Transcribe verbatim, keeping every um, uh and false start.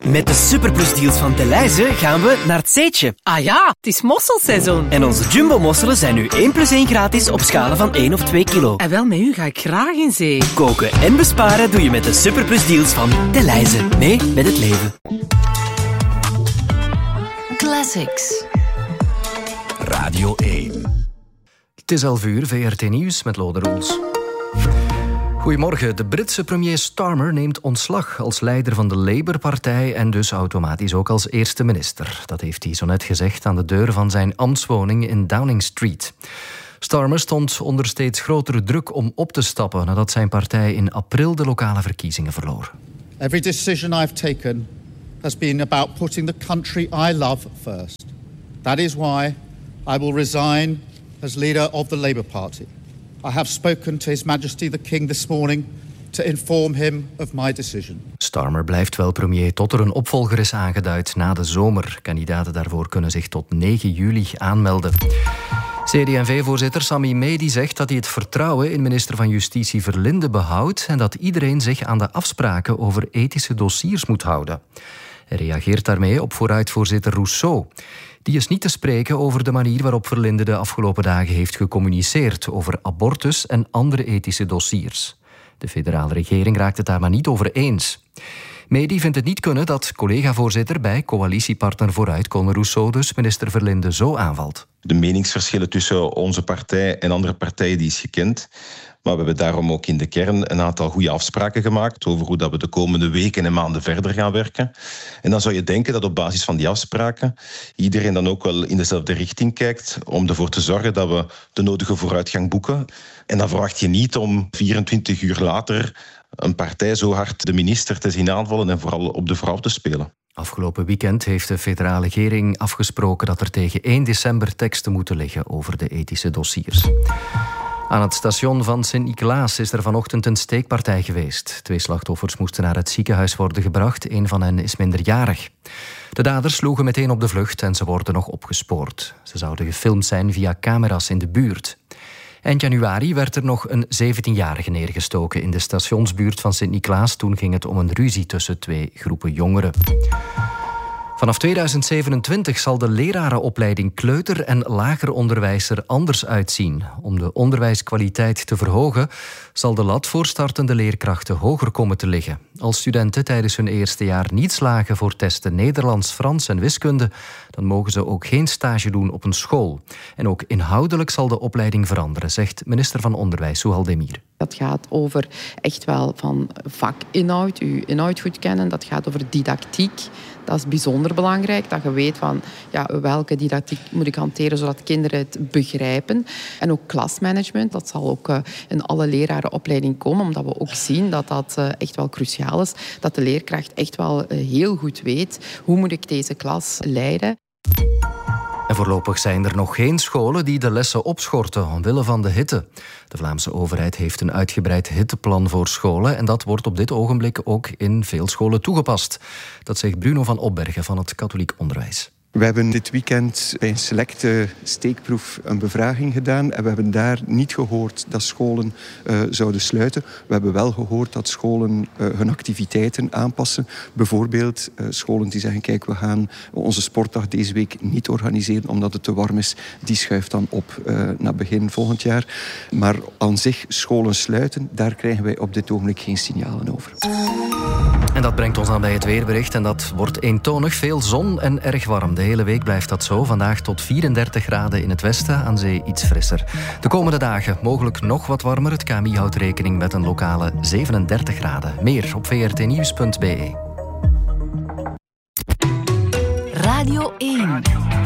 Met de superplusdeals van Delhaize gaan we naar het Zeetje. Ah ja, het is mosselseizoen. En onze jumbo-mosselen zijn nu één plus één gratis op schalen van één of twee kilo. En wel, met u ga ik graag in zee. Koken en besparen doe je met de superplusdeals van Delhaize. Mee met het leven. Classics. Radio één. Het is elf uur, V R T Nieuws met Lode Roels. Goedemorgen. De Britse premier Starmer neemt ontslag als leider van de Labour-partij en dus automatisch ook als eerste minister. Dat heeft hij zo net gezegd aan de deur van zijn ambtswoning in Downing Street. Starmer stond onder steeds grotere druk om op te stappen nadat zijn partij in april de lokale verkiezingen verloor. Every decision I've taken has been about putting the country I love first. That is why I will resign as leader of the Labour Party. I have spoken to His Majesty the King this morning to inform him of my decision. Starmer blijft wel premier tot er een opvolger is aangeduid na de zomer. Kandidaten daarvoor kunnen zich tot negen juli aanmelden. C D en V-voorzitter Sami Medi zegt dat hij het vertrouwen in minister van Justitie Verlinde behoudt en dat iedereen zich aan de afspraken over ethische dossiers moet houden. Hij reageert daarmee op vooruitvoorzitter Rousseau. Die is niet te spreken over de manier waarop Verlinde de afgelopen dagen heeft gecommuniceerd over abortus en andere ethische dossiers. De federale regering raakt het daar maar niet over eens. Medi vindt het niet kunnen dat collega-voorzitter bij coalitiepartner Vooruit, Conor Rousseau, dus minister Verlinde zo aanvalt. De meningsverschillen tussen onze partij en andere partijen die is gekend. Maar we hebben daarom ook in de kern een aantal goede afspraken gemaakt over hoe dat we de komende weken en maanden verder gaan werken. En dan zou je denken dat op basis van die afspraken iedereen dan ook wel in dezelfde richting kijkt om ervoor te zorgen dat we de nodige vooruitgang boeken. En dan verwacht je niet om vierentwintig uur later een partij zo hard de minister te zien aanvallen en vooral op de vrouw te spelen. Afgelopen weekend heeft de federale regering afgesproken dat er tegen één december teksten moeten liggen over de ethische dossiers. Aan het station van Sint-Niklaas is er vanochtend een steekpartij geweest. Twee slachtoffers moesten naar het ziekenhuis worden gebracht. Een van hen is minderjarig. De daders sloegen meteen op de vlucht en ze worden nog opgespoord. Ze zouden gefilmd zijn via camera's in de buurt. Eind januari werd er nog een zeventienjarige neergestoken in de stationsbuurt van Sint-Niklaas. Toen ging het om een ruzie tussen twee groepen jongeren. Vanaf tweeduizend zevenentwintig zal de lerarenopleiding kleuter- en lager onderwijs er anders uitzien. Om de onderwijskwaliteit te verhogen zal de lat voor startende leerkrachten hoger komen te liggen. Als studenten tijdens hun eerste jaar niet slagen voor testen Nederlands, Frans en wiskunde, dan mogen ze ook geen stage doen op een school. En ook inhoudelijk zal de opleiding veranderen, zegt minister van Onderwijs Souhal Demir. Dat gaat over echt wel van vakinhoud, uw inhoud goed kennen. Dat gaat over didactiek. Dat is bijzonder belangrijk, dat je weet van ja, welke didactiek moet ik hanteren zodat kinderen het begrijpen. En ook klasmanagement, dat zal ook uh, in alle lerarenopleiding komen, omdat we ook zien dat dat uh, echt wel cruciaal is. Dat de leerkracht echt wel uh, heel goed weet hoe moet ik deze klas leiden. En voorlopig zijn er nog geen scholen die de lessen opschorten omwille van de hitte. De Vlaamse overheid heeft een uitgebreid hitteplan voor scholen en dat wordt op dit ogenblik ook in veel scholen toegepast. Dat zegt Bruno van Opbergen van het Katholiek Onderwijs. We hebben dit weekend bij een selecte steekproef een bevraging gedaan en we hebben daar niet gehoord dat scholen uh, zouden sluiten. We hebben wel gehoord dat scholen uh, hun activiteiten aanpassen. Bijvoorbeeld uh, scholen die zeggen, kijk, we gaan onze sportdag deze week niet organiseren omdat het te warm is. Die schuift dan op uh, naar begin volgend jaar. Maar aan zich scholen sluiten, daar krijgen wij op dit ogenblik geen signalen over. En dat brengt ons aan bij het weerbericht en dat wordt eentonig, veel zon en erg warm. De hele week blijft dat zo. Vandaag tot vierendertig graden in het westen, aan zee iets frisser. De komende dagen mogelijk nog wat warmer. Het K M I houdt rekening met een lokale zevenendertig graden. Meer op v r t nieuws punt b e. Radio één.